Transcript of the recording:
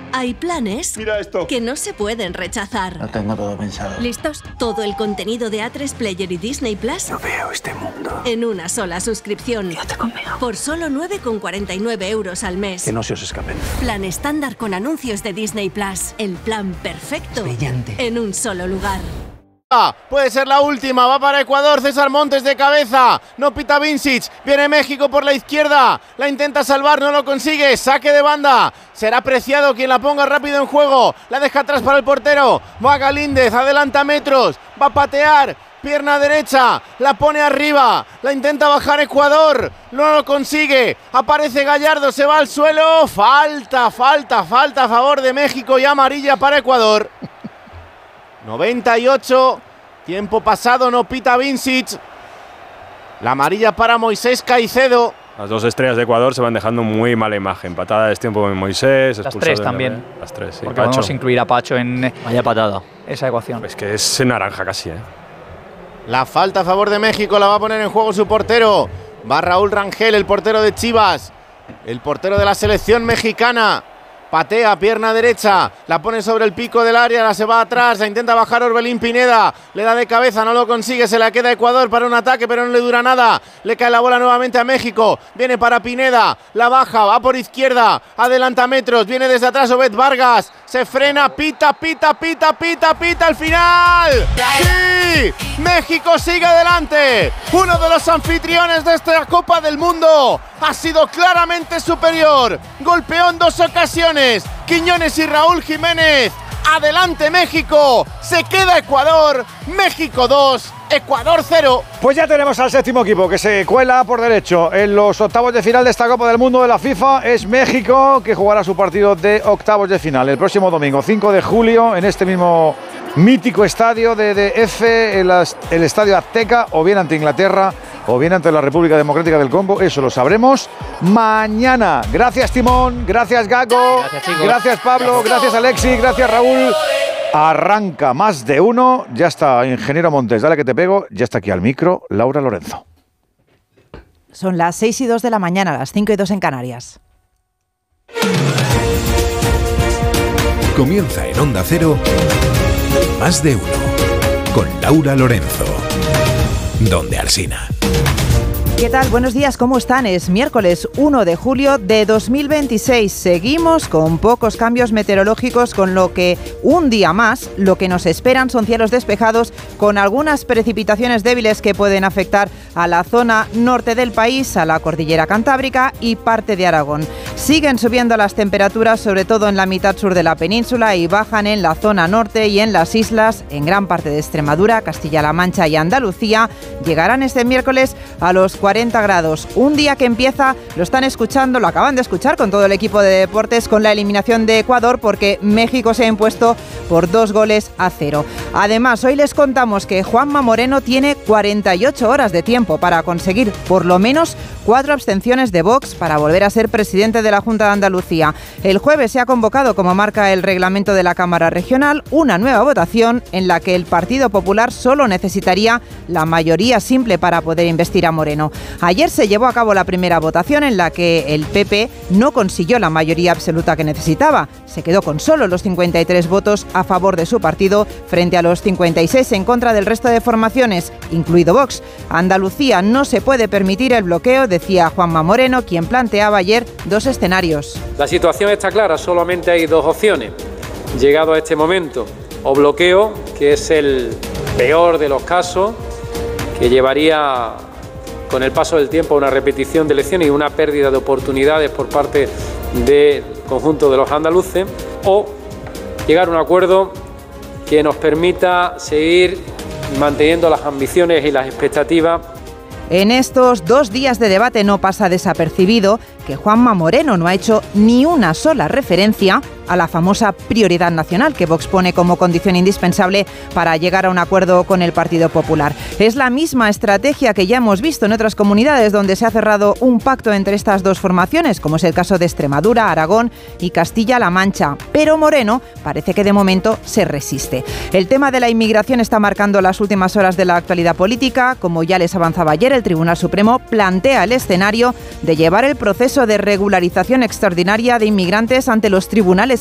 Hay planes Mira esto. que no se pueden rechazar. Lo tengo todo pensado. ¿Listos? Todo el contenido de A3 Player y Disney Plus No veo este mundo. en una sola suscripción. Quédate conmigo. Por solo 9,49 euros al mes. Que no se os escapen. Plan estándar con anuncios de Disney Plus. El plan perfecto. Brillante. En un solo lugar. Puede ser la última, va para Ecuador, César Montes de cabeza, no pita Vincic, viene México por la izquierda, la intenta salvar, no lo consigue, saque de banda, será Preciado quien la ponga rápido en juego, la deja atrás para el portero, va Galíndez, adelanta metros, va a patear, pierna derecha, la pone arriba, la intenta bajar Ecuador, no lo consigue, aparece Gallardo, se va al suelo, falta a favor de México y amarilla para Ecuador. 98, tiempo pasado, no pita Vincic. La amarilla para Moisés Caicedo. Las dos estrellas de Ecuador se van dejando muy mala imagen. Patada de tiempo de Moisés. Las tres también. Las tres, sí. Porque vamos a incluir a Pacho en Vaya patada. esa ecuación. Es que es naranja casi, ¿eh? La falta a favor de México la va a poner en juego su portero. Va Raúl Rangel, el portero de Chivas. El portero de la selección mexicana. Patea, pierna derecha, la pone sobre el pico del área, la se va atrás, la intenta bajar Orbelín Pineda, le da de cabeza, no lo consigue, se la queda Ecuador para un ataque, pero no le dura nada, le cae la bola nuevamente a México, viene para Pineda, la baja, va por izquierda, adelanta metros, viene desde atrás Obed Vargas, se frena, pita al final. ¡Sí! México sigue adelante, uno de los anfitriones de esta Copa del Mundo ha sido claramente superior, golpeó en dos ocasiones, Quiñones y Raúl Jiménez. Adelante México, se queda Ecuador, México 2, Ecuador 0. Pues ya tenemos al séptimo equipo que se cuela por derecho en los octavos de final de esta Copa del Mundo de la FIFA. Es México, que jugará su partido de octavos de final el próximo domingo 5 de julio en este mismo mítico estadio de DF, el Estadio Azteca, o bien ante Inglaterra o bien ante la República Democrática del Congo. Eso lo sabremos mañana. Gracias Timón, gracias Gago, gracias Pablo, gracias Alexi, gracias Raúl. Arranca Más de Uno, ya está Ingeniero Montes, dale que te pego, ya está aquí al micro Laura Lorenzo. Son las 6:02 de la mañana, las 5:02 en Canarias. Comienza en Onda Cero Más de Uno con Laura Lorenzo. Donde Alsina. ¿Qué tal? Buenos días, ¿cómo están? Es miércoles 1 de julio de 2026. Seguimos con pocos cambios meteorológicos, con lo que un día más lo que nos esperan son cielos despejados con algunas precipitaciones débiles que pueden afectar a la zona norte del país, a la cordillera cantábrica y parte de Aragón. Siguen subiendo las temperaturas, sobre todo en la mitad sur de la península, y bajan en la zona norte y en las islas, en gran parte de Extremadura, Castilla-La Mancha y Andalucía. Llegarán este miércoles a los 40 grados. Un día que empieza, lo están escuchando, lo acaban de escuchar con todo el equipo de deportes, con la eliminación de Ecuador, porque México se ha impuesto por 2-0. Además, hoy les contamos que Juanma Moreno tiene 48 horas de tiempo para conseguir por lo menos 4 abstenciones de Vox para volver a ser presidente de la Junta de Andalucía. El jueves se ha convocado, como marca el reglamento de la Cámara Regional, una nueva votación en la que el Partido Popular solo necesitaría la mayoría simple para poder investir a Moreno. Ayer se llevó a cabo la primera votación en la que el PP no consiguió la mayoría absoluta que necesitaba. Se quedó con solo los 53 votos a favor de su partido frente a los 56 en contra del resto de formaciones, incluido Vox. Andalucía no se puede permitir el bloqueo, decía Juanma Moreno, quien planteaba ayer 2 escenarios. La situación está clara, solamente hay 2 opciones. Llegado a este momento, o bloqueo, que es el peor de los casos, que llevaría con el paso del tiempo a una repetición de elecciones y una pérdida de oportunidades por parte del conjunto de los andaluces, o llegar a un acuerdo que nos permita seguir manteniendo las ambiciones y las expectativas. En estos 2 días de debate no pasa desapercibido que Juanma Moreno no ha hecho ni una sola referencia a la famosa prioridad nacional que Vox pone como condición indispensable para llegar a un acuerdo con el Partido Popular. Es la misma estrategia que ya hemos visto en otras comunidades donde se ha cerrado un pacto entre estas dos formaciones, como es el caso de Extremadura, Aragón y Castilla-La Mancha. Pero Moreno parece que de momento se resiste. El tema de la inmigración está marcando las últimas horas de la actualidad política. Como ya les avanzaba ayer, el Tribunal Supremo plantea el escenario de llevar el proceso de regularización extraordinaria de inmigrantes ante los tribunales